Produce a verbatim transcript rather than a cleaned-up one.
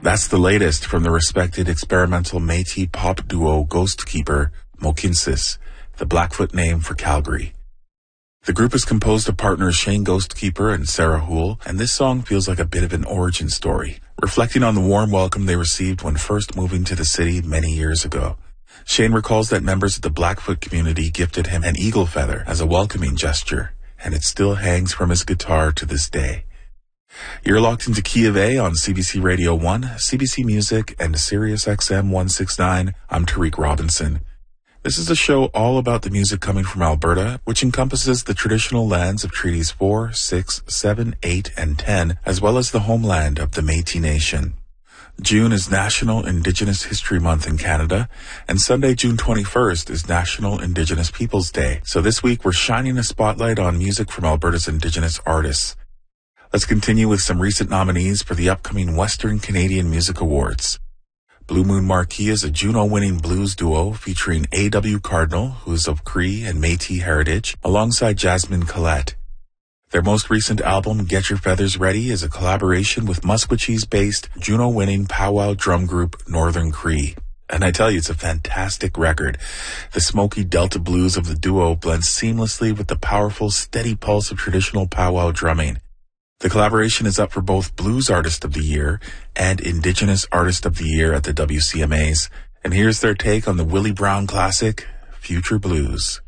That's the latest from the respected experimental Métis pop duo Ghost Keeper, Mohkinstsis, the Blackfoot name for Calgary. The group is composed of partners Shane Ghostkeeper and Sarah Houle, and this song feels like a bit of an origin story, reflecting on the warm welcome they received when first moving to the city many years ago. Shane recalls that members of the Blackfoot community gifted him an eagle feather as a welcoming gesture, and it still hangs from his guitar to this day. You're locked into Key of A on C B C Radio one, C B C Music, and Sirius X M one sixty-nine. I'm Tariq Robinson. This is a show all about the music coming from Alberta, which encompasses the traditional lands of Treaties four, six, seven, eight, and ten, as well as the homeland of the Métis Nation. June is National Indigenous History Month in Canada, and Sunday, June twenty-first, is National Indigenous Peoples Day. So this week, we're shining a spotlight on music from Alberta's Indigenous artists. Let's continue with some recent nominees for the upcoming Western Canadian Music Awards. Blue Moon Marquee is a Juno-winning blues duo featuring A W Cardinal, who is of Cree and Métis heritage, alongside Jasmine Collette. Their most recent album, Get Your Feathers Ready, is a collaboration with Musquecheese-based, Juno-winning powwow drum group Northern Cree. And I tell you, it's a fantastic record. The smoky Delta blues of the duo blends seamlessly with the powerful, steady pulse of traditional powwow drumming. The collaboration is up for both Blues Artist of the Year and Indigenous Artist of the Year at the W C M As. And here's their take on the Willie Brown classic, Future Blues.